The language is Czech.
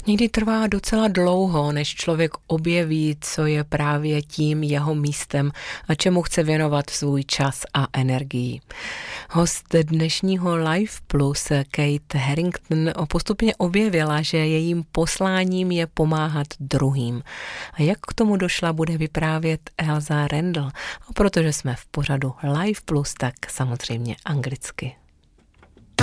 Někdy trvá docela dlouho, než člověk objeví, co je právě tím jeho místem a čemu chce věnovat svůj čas a energii. Host dnešního Life Plus, Kate Harington, postupně objevila, že jejím posláním je pomáhat druhým. A jak k tomu došla, bude vyprávět Elsa Randall. A protože jsme v pořadu Life Plus, tak samozřejmě anglicky.